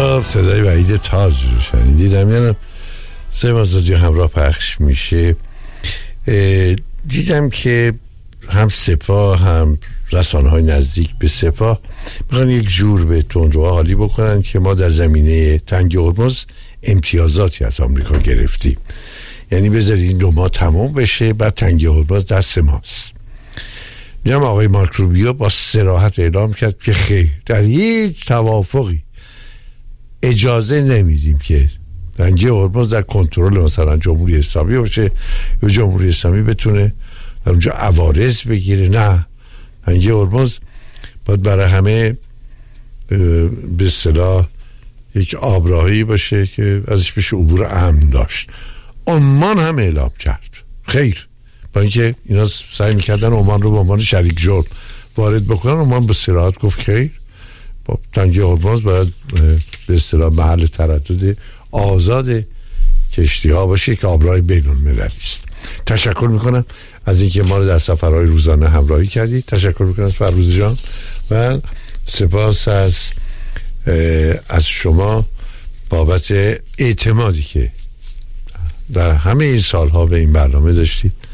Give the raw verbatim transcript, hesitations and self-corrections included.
خب صدای وحید تاج رو شنیدیدم، یعنی سه مازادی همراه پخش میشه. دیدم که هم سپاه هم رسانه های نزدیک به سپاه میخوان یک جور به تندروها حالی بکنن که ما در زمینه تنگ هرمز امتیازاتی از آمریکا گرفتیم، یعنی بذارید این دو ماه تموم بشه بعد تنگ هرمز دست ماست. میام آقای مارک روبیو با صراحت اعلام کرد که خیر، در هیچ توافقی اجازه نمیدیم که تنگ هرمز در کنترل مثلا جمهوری اسلامی باشه یا جمهوری اسلامی بتونه در اونجا عوارض بگیره. نه، تنگ هرمز باید برای همه به اصطلاح یک آبراهی باشه که ازش بشه عبور امن داشت. عمان هم اعلام کرد خیر، با اینکه اینا سعی میکردن عمان رو به عنوان شریک جرم وارد بکنن، عمان به صراحت گفت خیر، با تنگ هرمز باید به اصطلاح محل تردد آزاد کشتی ها باشه که آبراه بین المللی است. تشکر میکنم از اینکه ما رو در سفرهای روزانه همراهی کردید. تشکر میکنم از فروز جان و سپاس از از شما بابت اعتمادی که در همه این سالها به این برنامه داشتید.